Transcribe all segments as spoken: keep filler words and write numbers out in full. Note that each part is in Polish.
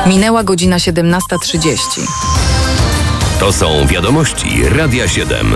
Minęła godzina siedemnasta trzydzieści. To są wiadomości Radia siedem.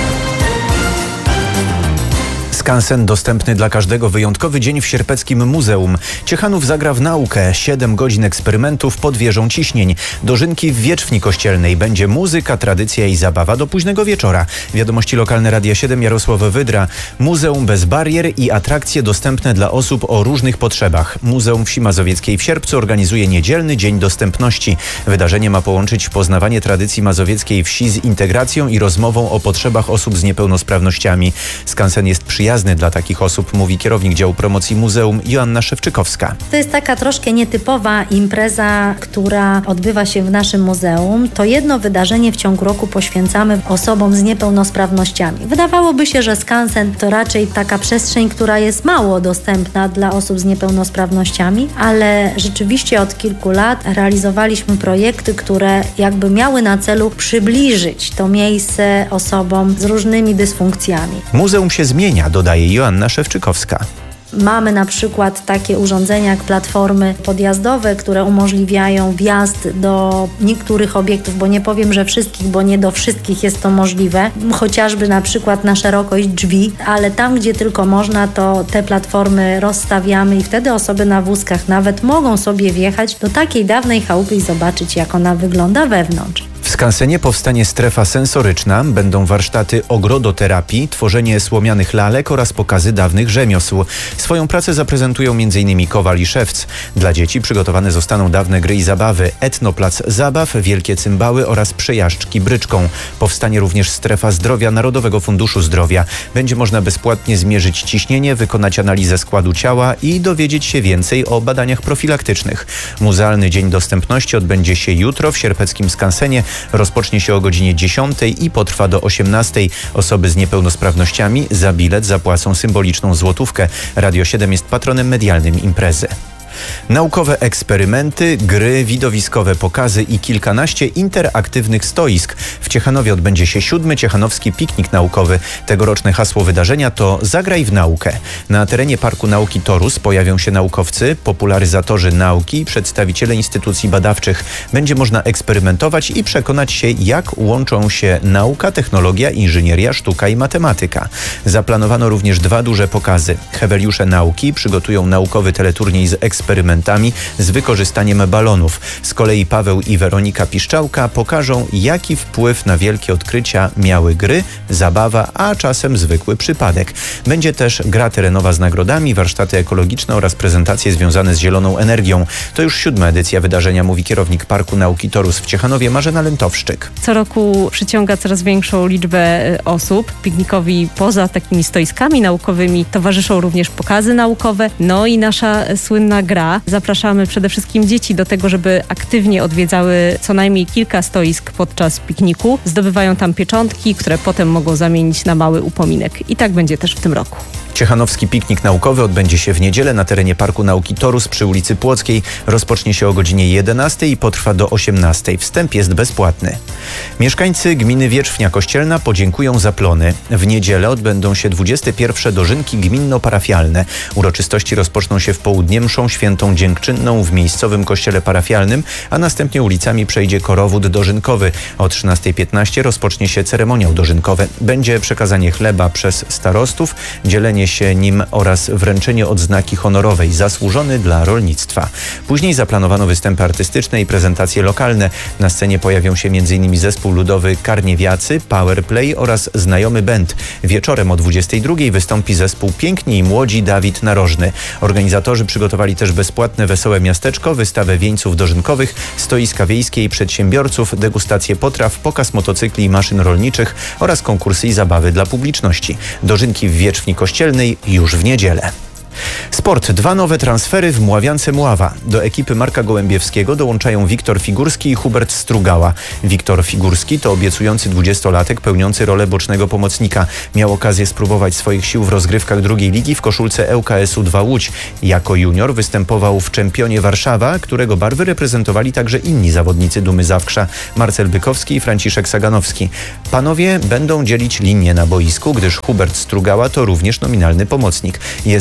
Skansen dostępny dla każdego. Wyjątkowy dzień w Sierpeckim Muzeum. Ciechanów zagra w naukę. Siedem godzin eksperymentów pod wieżą ciśnień. Dożynki w Wierzchni Kościelnej. Będzie muzyka, tradycja i zabawa do późnego wieczora. Wiadomości lokalne Radia siedem, Jarosław Wydra. Muzeum bez barier i atrakcje dostępne dla osób o różnych potrzebach. Muzeum Wsi Mazowieckiej w Sierpcu organizuje niedzielny Dzień Dostępności. Wydarzenie ma połączyć poznawanie tradycji mazowieckiej wsi z integracją i rozmową o potrzebach osób z niepełnosprawnościami. Skansen jest przyjazny dla takich osób, mówi kierownik działu promocji muzeum Joanna Szewczykowska. To jest taka troszkę nietypowa impreza, która odbywa się w naszym muzeum. To jedno wydarzenie w ciągu roku poświęcamy osobom z niepełnosprawnościami. Wydawałoby się, że skansen to raczej taka przestrzeń, która jest mało dostępna dla osób z niepełnosprawnościami, ale rzeczywiście od kilku lat realizowaliśmy projekty, które jakby miały na celu przybliżyć to miejsce osobom z różnymi dysfunkcjami. Muzeum się zmienia, dodaje Joanna Szewczykowska. Mamy na przykład takie urządzenia jak platformy podjazdowe, które umożliwiają wjazd do niektórych obiektów, bo nie powiem, że wszystkich, bo nie do wszystkich jest to możliwe. Chociażby na przykład na szerokość drzwi, ale tam, gdzie tylko można, to te platformy rozstawiamy i wtedy osoby na wózkach nawet mogą sobie wjechać do takiej dawnej chałupy i zobaczyć, jak ona wygląda wewnątrz. W skansenie powstanie strefa sensoryczna, będą warsztaty ogrodoterapii, tworzenie słomianych lalek oraz pokazy dawnych rzemiosł. Swoją pracę zaprezentują m in kowal i szewc. Dla dzieci przygotowane zostaną dawne gry i zabawy, etnoplac zabaw, wielkie cymbały oraz przejażdżki bryczką. Powstanie również strefa zdrowia Narodowego Funduszu Zdrowia. Będzie można bezpłatnie zmierzyć ciśnienie, wykonać analizę składu ciała i dowiedzieć się więcej o badaniach profilaktycznych. Muzealny Dzień Dostępności odbędzie się jutro w sierpeckim skansenie. Rozpocznie się o godzinie dziesiątej i potrwa do osiemnastej. Osoby z niepełnosprawnościami za bilet zapłacą symboliczną złotówkę. Radio siedem jest patronem medialnym imprezy. Naukowe eksperymenty, gry, widowiskowe pokazy i kilkanaście interaktywnych stoisk. W Ciechanowie odbędzie się siódmy Ciechanowski Piknik Naukowy. Tegoroczne hasło wydarzenia to Zagraj w naukę. Na terenie Parku Nauki Torus pojawią się naukowcy, popularyzatorzy nauki i przedstawiciele instytucji badawczych. Będzie można eksperymentować i przekonać się, jak łączą się nauka, technologia, inżynieria, sztuka i matematyka. Zaplanowano również dwa duże pokazy. Heweliusze nauki przygotują naukowy teleturniej z eksperymentami eksperymentami z wykorzystaniem balonów. Z kolei Paweł i Weronika Piszczałka pokażą, jaki wpływ na wielkie odkrycia miały gry, zabawa, a czasem zwykły przypadek. Będzie też gra terenowa z nagrodami, warsztaty ekologiczne oraz prezentacje związane z zieloną energią. To już siódma edycja wydarzenia, mówi kierownik Parku Nauki Torus w Ciechanowie Marzena Lentowszczyk. Co roku przyciąga coraz większą liczbę osób. Piknikowi poza takimi stoiskami naukowymi towarzyszą również pokazy naukowe, no i nasza słynna gra. Zapraszamy przede wszystkim dzieci do tego, żeby aktywnie odwiedzały co najmniej kilka stoisk podczas pikniku. Zdobywają tam pieczątki, które potem mogą zamienić na mały upominek. I tak będzie też w tym roku. Ciechanowski Piknik Naukowy odbędzie się w niedzielę na terenie Parku Nauki Torus przy ulicy Płockiej. Rozpocznie się o godzinie jedenastej i potrwa do osiemnastej. Wstęp jest bezpłatny. Mieszkańcy gminy Wierzchnia Kościelna podziękują za plony. W niedzielę odbędą się dwudzieste pierwsze dożynki gminno-parafialne. Uroczystości rozpoczną się w południe mszą świętą dziękczynną w miejscowym kościele parafialnym, a następnie ulicami przejdzie korowód dożynkowy. O trzynastej piętnaście rozpocznie się ceremoniał dożynkowy. Będzie przekazanie chleba przez starostów, dzielenie się nim oraz wręczenie odznaki honorowej zasłużony dla rolnictwa. Później zaplanowano występy artystyczne i prezentacje lokalne. Na scenie pojawią się m in zespół ludowy Karniewiacy, Powerplay oraz znajomy band. Wieczorem o dwudziestej drugiej wystąpi zespół Piękni i Młodzi Dawid Narożny. Organizatorzy przygotowali też bezpłatne wesołe miasteczko, wystawę wieńców dożynkowych, stoiska wiejskie i przedsiębiorców, degustację potraw, pokaz motocykli i maszyn rolniczych oraz konkursy i zabawy dla publiczności. Dożynki w Wierzchni Kościelnej już w niedzielę. Sport. Dwa nowe transfery w Mławiance Mława. Do ekipy Marka Gołębiewskiego dołączają Wiktor Figurski i Hubert Strugała. Wiktor Figurski to obiecujący dwudziestolatek pełniący rolę bocznego pomocnika. Miał okazję spróbować swoich sił w rozgrywkach drugiej ligi w koszulce L K S u dwa Łódź. Jako junior występował w Czempionie Warszawa, którego barwy reprezentowali także inni zawodnicy Dumy Zawkrza, Marcel Bykowski i Franciszek Saganowski. Panowie będą dzielić linię na boisku, gdyż Hubert Strugała to również nominalny pomocnik. Jest wychowany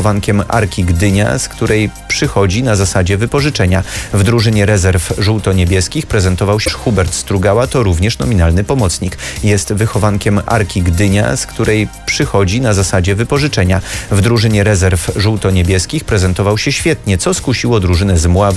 wychowankiem Arki Gdynia, z której przychodzi na zasadzie wypożyczenia. W drużynie rezerw żółto-niebieskich prezentował się Hubert Strugała, to również nominalny pomocnik. Jest wychowankiem Arki Gdynia, z której przychodzi na zasadzie wypożyczenia. W drużynie rezerw żółto-niebieskich prezentował się świetnie, co skusiło drużynę z Mławy